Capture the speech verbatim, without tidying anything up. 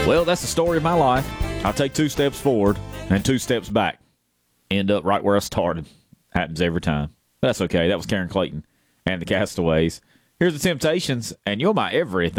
Well, that's the story of my life. I take two steps forward and two steps back. End up right where I started. Happens every time. That's okay. That was Karen Clayton and the Castaways. Here's the Temptations, and you're my everything.